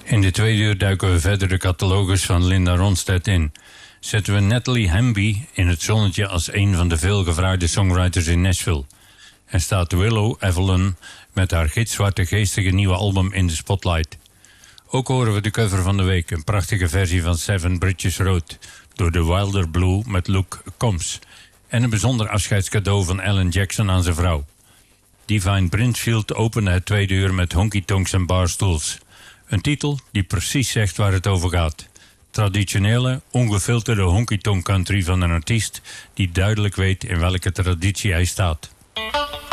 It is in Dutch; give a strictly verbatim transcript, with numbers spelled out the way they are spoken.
In de tweede uur duiken we verder de catalogus van Linda Ronstadt in. Zetten we Natalie Hamby in het zonnetje als een van de veelgevraagde songwriters in Nashville. En staat Willow Evelyn met haar gitzwarte geestige nieuwe album in de spotlight. Ook horen we de cover van de week, een prachtige versie van Seven Bridges Road door de Wilder Blue met Luke Combs. En een bijzonder afscheidscadeau van Alan Jackson aan zijn vrouw. Divine Princefield opende het tweede uur met Honky Tonks en Barstools. Een titel die precies zegt waar het over gaat. Traditionele, ongefilterde honky-tonk country van een artiest die duidelijk weet in welke traditie hij staat.